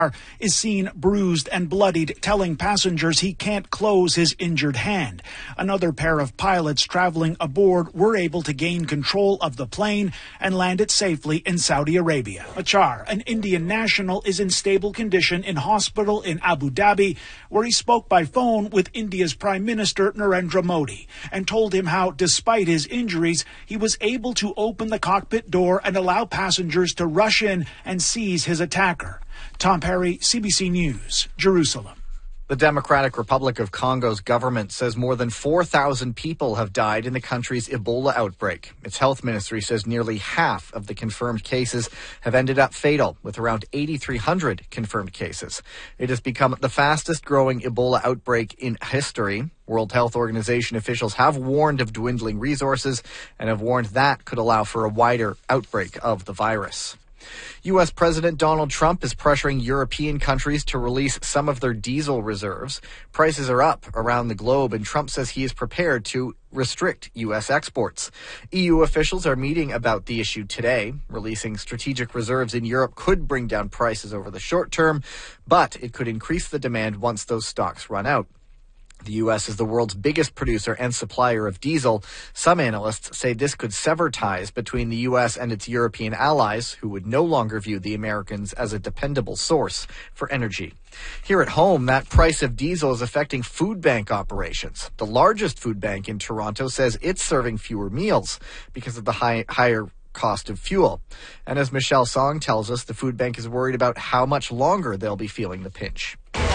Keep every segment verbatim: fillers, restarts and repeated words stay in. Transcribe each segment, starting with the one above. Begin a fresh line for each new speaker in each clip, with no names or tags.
is seen bruised and bloodied, telling passengers he can't close his injured hand. Another pair of pilots traveling aboard were able to gain control of the plane and land it safely in Saudi Arabia. Machar, an Indian national, is in stable condition in hospital in Abu Dhabi, where he spoke by phone with India's Prime Minister Narendra Modi and told him how, despite his injuries, he was able to open the cockpit door and allow passengers to rush in and seize his attacker. Tom Perry, C B C News, Jerusalem.
The Democratic Republic of Congo's government says more than four thousand people have died in the country's Ebola outbreak. Its health ministry says nearly half of the confirmed cases have ended up fatal, with around eight thousand three hundred confirmed cases. It has become the fastest growing Ebola outbreak in history. World Health Organization officials have warned of dwindling resources and have warned that could allow for a wider outbreak of the virus. U S. President Donald Trump is pressuring European countries to release some of their diesel reserves. Prices are up around the globe, and Trump says he is prepared to restrict U S exports. E U officials are meeting about the issue today. Releasing strategic reserves in Europe could bring down prices over the short term, but it could increase the demand once those stocks run out. The U S is the world's biggest producer and supplier of diesel. Some analysts say this could sever ties between the U S and its European allies, who would no longer view the Americans as a dependable source for energy. Here at home, that price of diesel is affecting food bank operations. The largest food bank in Toronto says it's serving fewer meals because of the high, higher cost of fuel. And as Michelle Song tells us, the food bank is worried about how much longer they'll be feeling the pinch.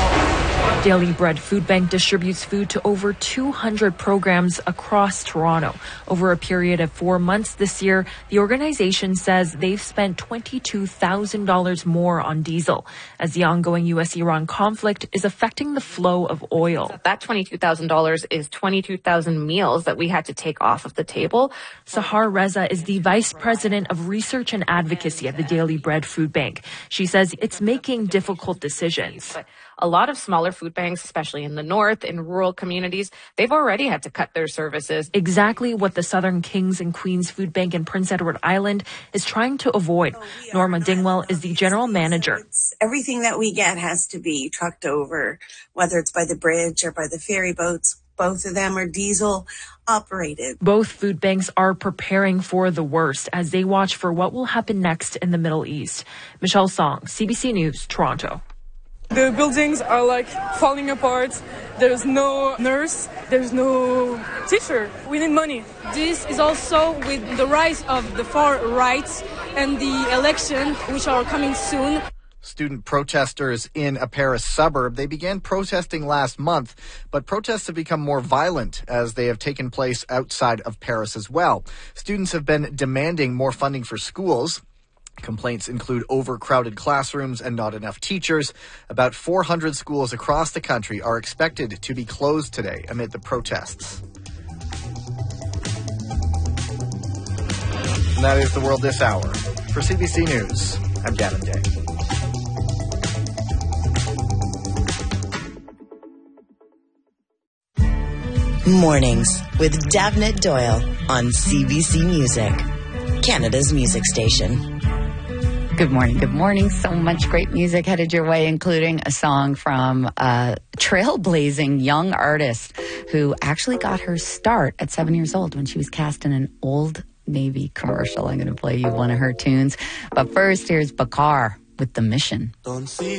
Daily Bread Food Bank distributes food to over two hundred programs across Toronto. Over a period of four months this year, the organization says they've spent twenty-two thousand dollars more on diesel, as the ongoing U S Iran conflict is affecting the flow of oil.
That twenty-two thousand dollars is twenty-two thousand meals that we had to take off of the table.
Sahar Reza is the Vice President of Research and Advocacy at the Daily Bread Food Bank. She says it's making difficult decisions.
A lot of smaller food banks, especially in the north, in rural communities, they've already had to cut their services.
Exactly what the Southern Kings and Queens Food Bank in Prince Edward Island is trying to avoid. Oh, Norma Dingwell is the general manager.
Everything that we get has to be trucked over, whether it's by the bridge or by the ferry boats. Both of them are diesel operated.
Both food banks are preparing for the worst as they watch for what will happen next in the Middle East. Michelle Song, C B C News, Toronto.
The buildings are like falling apart. There's no nurse. There's no teacher. We need money.
This is also with the rise of the far right and the election, which are coming soon.
Student protesters in a Paris suburb, they began protesting last month, but protests have become more violent as they have taken place outside of Paris as well. Students have been demanding more funding for schools. Complaints include overcrowded classrooms and not enough teachers. About four hundred schools across the country are expected to be closed today amid the protests. And that is the world this hour. For C B C News, I'm Gavin Day.
Mornings with Davnit Doyle on C B C Music, Canada's music station.
Good morning. Good morning. So much great music headed your way, including a song from a trailblazing young artist who actually got her start at seven years old when she was cast in an Old Navy commercial. I'm going to play you one of her tunes. But first, here's Bakar with The Mission.